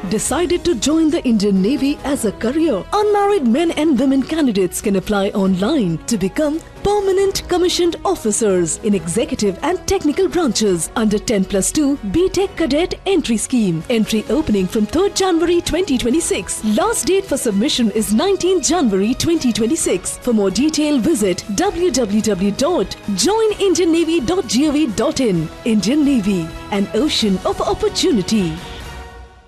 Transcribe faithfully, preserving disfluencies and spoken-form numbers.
Decided to join the Indian Navy as a career? Unmarried men and women candidates can apply online to become permanent commissioned officers in executive and technical branches under ten plus two B Tech Cadet Entry Scheme. Entry opening from third January twenty twenty-six. Last date for submission is nineteenth January twenty twenty-six. For more detail, visit w w w dot join indian navy dot gov dot in. Indian Navy, an ocean of opportunity.